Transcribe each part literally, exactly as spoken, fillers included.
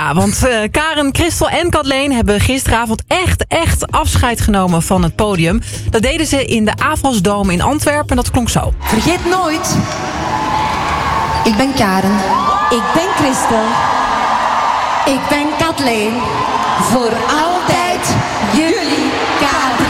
Ja, want uh, Karen, Christel en Kathleen hebben gisteravond echt, echt afscheid genomen van het podium. Dat deden ze in de Avasdome in Antwerpen en dat klonk zo. Vergeet nooit, ik ben Karen, ik ben Christel, ik ben Kathleen, voor altijd jullie K drie.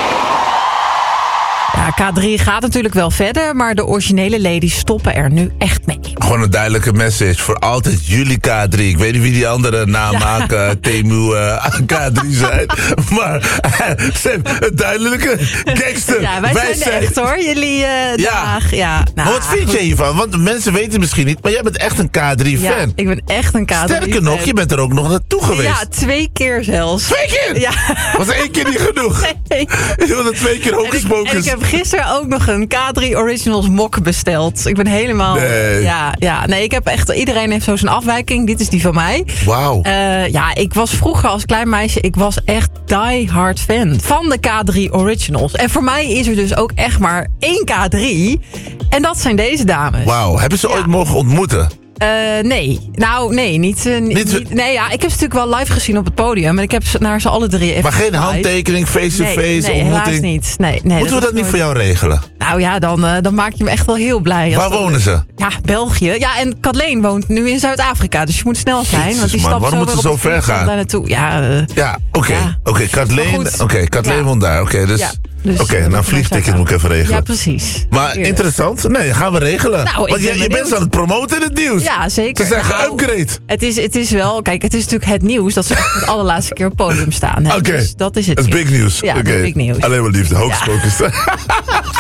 Ja, K drie gaat natuurlijk wel verder, maar de originele ladies stoppen er nu echt mee. Gewoon een duidelijke message. Voor altijd jullie K drie. Ik weet niet wie die andere namaken, ja. Temu uh, K drie zijn. Maar uh, Sam, een duidelijke gangster. Ja, wij, wij zijn, zijn echt hoor. Jullie uh, ja. dag. Ja. Nou, maar wat vind je hiervan? Want mensen weten het misschien niet, maar jij bent echt een K drie fan. Ja, ik ben echt een K drie fan. Sterker nog, je bent er ook nog naartoe geweest. Ja, twee keer zelfs. Twee keer? Ja. Was er één keer niet genoeg? Nee. Je wilde twee keer hocus pocus. En ik heb gisteren ook nog een K drie Originals mok besteld. Ik ben helemaal... Nee. Ja, ja, nee, ik heb echt... Iedereen heeft zo zijn afwijking. Dit is die van mij. Wauw. Uh, ja, ik was vroeger als klein meisje... Ik was echt die hard fan van de K drie Originals. En voor mij is er dus ook echt maar één K drie. En dat zijn deze dames. Wauw. Hebben ze ja. ooit mogen ontmoeten? Uh, nee. Nou, nee. Niet, uh, niet, niet, niet, nee, ja, ik heb ze natuurlijk wel live gezien op het podium. En ik heb ze naar ze alle drie even Maar geen live. handtekening, face-to-face, nee, nee, ontmoeting? helaas niet. Nee, nee, Moeten we dat niet voor jou regelen? Nou ja, dan, uh, dan maak je me echt wel heel blij. Waar wonen dat... ze? Ja, België. Ja, en Kathleen woont nu in Zuid-Afrika. Dus je moet snel zijn. Jezus, want die man, stapt waarom zo moet ze zo ver gaan? Daar naartoe. Ja, uh, ja oké. Okay. Ja. Oké, okay, Kathleen, okay, Kathleen ja. woont daar. Oké, okay, dus... Ja. Dus, Oké, okay, nou vliegticket moet ik even regelen. Ja, precies. Maar Eerlijk. Interessant. Nee, gaan we regelen. Nou, Want je, je bent aan het promoten in het nieuws. Ja, zeker. Ze zeggen nou, upgrade. Het is, het is wel, kijk, het is natuurlijk het nieuws dat ze voor het allerlaatste keer op het podium staan. Oké, dus dat is het. Het is big nieuws. Ja, okay. big nieuws. Alleen maar liefde, hocus pocus.